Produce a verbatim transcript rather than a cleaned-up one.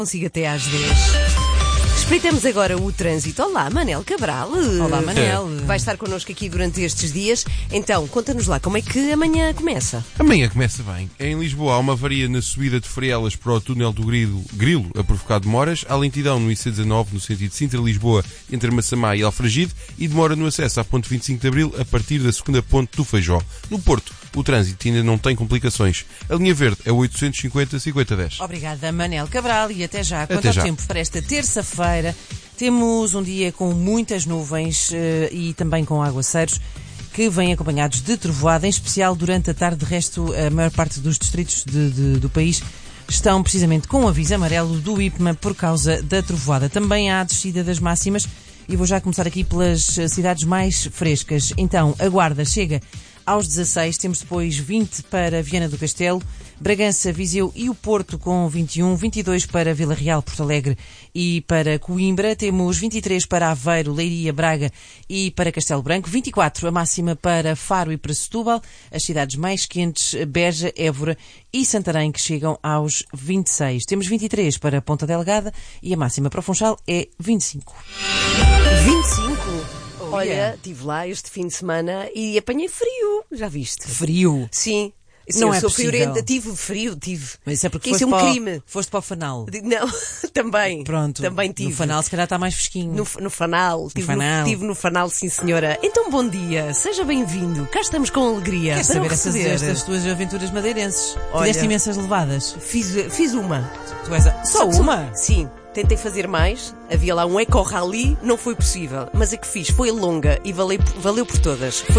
Consigo até às dez. Espreitamos agora o trânsito. Olá, Manel Cabral. Olá, Manel. Vai estar connosco aqui durante estes dias. Então, conta-nos lá como é que amanhã começa. Amanhã começa bem. Em Lisboa há uma avaria na subida de Freelas para o túnel do Grilo, Grilo a provocar demoras. Há lentidão no I C dezanove no sentido Sintra-Lisboa entre Massamá e Alfragide e demora no acesso à ponte vinte e cinco de Abril a partir da segunda ponte do Feijó. No Porto, o trânsito ainda não tem complicações. A linha verde é oitocentos e cinquenta, cinquenta, dez. Obrigada, Manel Cabral, e até já. Quanto Até ao já. tempo para esta terça-feira, temos um dia com muitas nuvens uh, e também com aguaceiros que vêm acompanhados de trovoada, em especial durante a tarde. De resto, a maior parte dos distritos de, de, do país estão precisamente com um aviso amarelo do I P M A por causa da trovoada. Também há a descida das máximas e vou já começar aqui pelas cidades mais frescas. Então, a Guarda chega aos dezasseis, temos depois vinte para Viana do Castelo, Bragança, Viseu e o Porto com vinte e um, vinte e dois para Vila Real, Porto Alegre e para Coimbra, temos vinte e três para Aveiro, Leiria, Braga e para Castelo Branco, vinte e quatro a máxima para Faro e para Setúbal, as cidades mais quentes, Beja, Évora e Santarém, que chegam aos vinte e seis. Temos vinte e três para Ponta Delgada e a máxima para Funchal é vinte e cinco. vinte e cinco? Oh, Olha, yeah. estive lá este fim de semana e apanhei frio. Já viste? Frio? Sim. Sim, Não eu é sou possível. friorenta. Tive frio, tive. Mas isso é porque Isso foste, é um para, o- crime. foste para o Fanal. Não, também. Pronto. Também tive. No Fanal se calhar está mais fresquinho. No, no Fanal. Tive no, Fanal. tive no Fanal, sim senhora. Então bom dia, seja bem-vindo. Cá estamos com alegria. Queres para saber o essas, receber. estas tuas aventuras madeirenses? Olha. Fizeste imensas levadas. Fiz, fiz uma. Tu és a... Só Só que- uma? Sim. Tentei fazer mais, havia lá um eco-rally, não foi possível. Mas a que fiz foi longa e valeu, valeu por todas. Foi